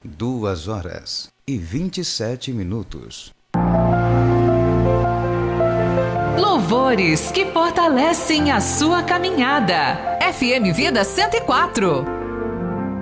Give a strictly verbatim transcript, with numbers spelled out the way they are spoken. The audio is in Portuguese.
Duas horas e vinte e sete minutos. Louvores que fortalecem a sua caminhada. F M Vida cento e quatro.